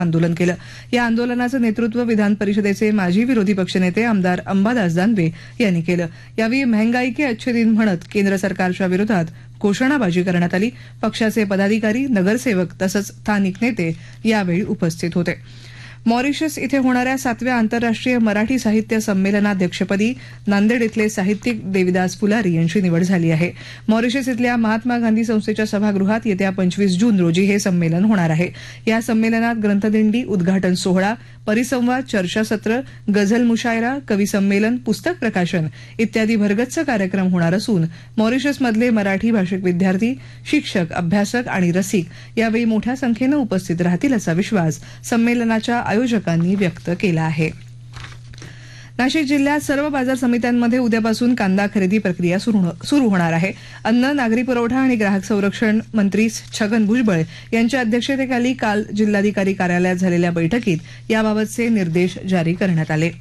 आंदोलन केलं. या आंदोलनाचं नेतृत्व विधान परिषदेचे माजी विरोधी पक्षनेते आमदार अंबादास दानवे यांनी केलं. यावेळी महंगाई के अच्छे दिन म्हणत केंद्र सरकारच्या विरोधात घोषणाबाजी करण्यात आली. पक्षाचे पदाधिकारी, नगरसेवक तसंच स्थानिक नेते यावेळी उपस्थित होते. मॉरिशस इथे होणाऱ्या 7व्या आंतरराष्ट्रीय मराठी साहित्य संमेलनाध्यक्षपदी नांदेड इथले साहित्यिक देविदास फुलारी यांची निवड झाली आहे. मॉरिशस इथल्या महात्मा गांधी संस्थेच्या सभागृहात येत्या 25 जून रोजी हे संमेलन होणार आहे. या संमेलनात ग्रंथदिंडी, उद्घाटन सोहळा, परिसंवाद, चर्चासत्र, गझल मुशायरा, कवी संमेलन, पुस्तक प्रकाशन इत्यादी भरगच्च कार्यक्रम होणार असून मॉरिशसमधले मराठी भाषिक विद्यार्थी, शिक्षक, अभ्यासक आणि रसिक यावेळी मोठ्या संख्येनं उपस्थित राहतील असा विश्वास संमेलनाच्या आयोजकांनी व्यक्त केला आहे. नाशिक जिल्ह्यात सर्व बाजार समित्यांमध्ये उद्यापासून कांदा खरेदी प्रक्रिया सुरू होणार आहे. अन्न, नागरी पुरवठा आणि ग्राहक संरक्षण मंत्री छगन भुजबळ यांच्या अध्यक्षतेखाली काल जिल्हाधिकारी कार्यालयात झालेल्या बैठकीत याबाबतचे निर्देश जारी करण्यात आले.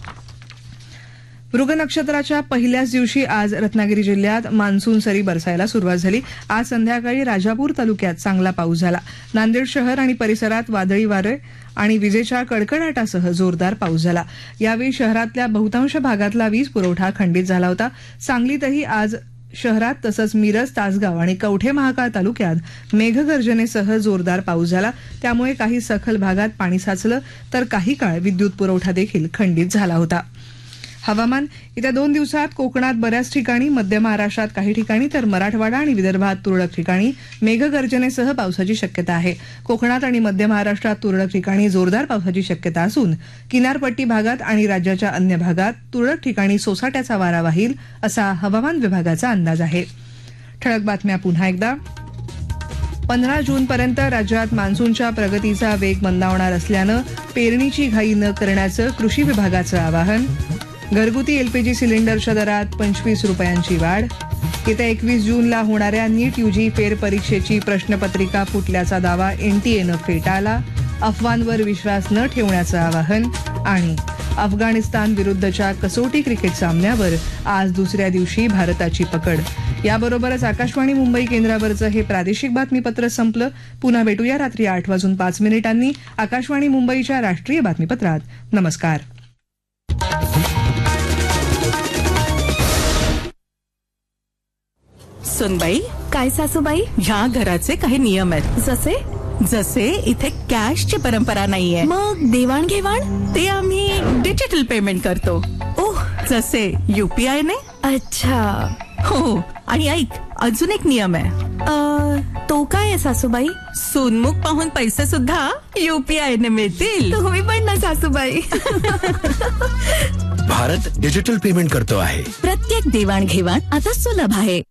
मृग नक्षत्राच्या पहिल्याच दिवशी आज रत्नागिरी जिल्ह्यात मान्सून सरी बरसायला सुरुवात झाली. आज संध्याकाळी राजापूर तालुक्यात चांगला पाऊस झाला. नांदेड शहर आणि परिसरात वादळी वारे आणि विजेच्या कडकडाटासह जोरदार पाऊस झाला. यावेळी शहरातल्या बहुतांश भागातला वीज पुरवठा खंडित झाला होता. सांगलीतही आज शहरात तसंच मिरज, तासगाव आणि कवठे महाकाळ तालुक्यात मेघगर्जनेसह जोरदार पाऊस झाला. त्यामुळे काही सखल भागात पाणी साचलं तर काही काळ विद्युत पुरवठा देखील खंडित झाला होता. हवामान. येत्या 2 दिवसात कोकणात बऱ्याच ठिकाणी, मध्य महाराष्ट्रात काही ठिकाणी तर मराठवाडा आणि विदर्भात तुरळक ठिकाणी मेघगर्जनेसह पावसाची शक्यता आहे. कोकणात आणि मध्य महाराष्ट्रात तुरळक ठिकाणी जोरदार पावसाची शक्यता असून किनारपट्टी भागात आणि राज्याच्या अन्य भागात तुरळक ठिकाणी सोसाट्याचा वारा वाहील असा हवामान विभागाचा अंदाज आहे. ठळक बातम्या पुन्हा एकदा. 15 जूनपर्यंत राज्यात मान्सूनच्या प्रगतीचा वेग मंदावणार असल्यानं पेरणीची घाई न करण्याचं कृषी विभागाचं आवाहन. घरगुती एलपीजी सिलेंडरच्या दरात 25 रुपयांची वाढ. येत्या 21 जूनला होणाऱ्या नीट यूजी फेरपरीक्षेची प्रश्नपत्रिका फुटल्याचा दावा एनटीएनं फेटाळला. अफवांवर विश्वास न ठेवण्याचं आवाहन. आणि अफगाणिस्तान विरुद्धच्या कसोटी क्रिकेट सामन्यावर आज दुसऱ्या दिवशी भारताची पकड. याबरोबरच आकाशवाणी मुंबई केंद्रावरचं हे प्रादेशिक बातमीपत्र संपलं. पुन्हा भेटूया रात्री 8:05 आकाशवाणी मुंबईच्या राष्ट्रीय बातमीपत्रात. नमस्कार. सुनबाई. काय सासूबाई? ह्या घराचे काही नियम आहेत. जसे जसे इथे कॅशची परंपरा नाहीये. मग देवाणघेवाण? ते आम्ही डिजिटल पेमेंट करतो. ओह, जसे UPI ने. अच्छा. हो, आणि ऐक, अजून एक नियम आहे. तो काय आहे सासूबाई? सोनमुख पाहून पैसे सुद्धा UPI ने मिळतील. तुम्ही पण ना सासूबाई. भारत डिजिटल पेमेंट करतो आहे. प्रत्येक देवाणघेवाण आता सुलभ आहे.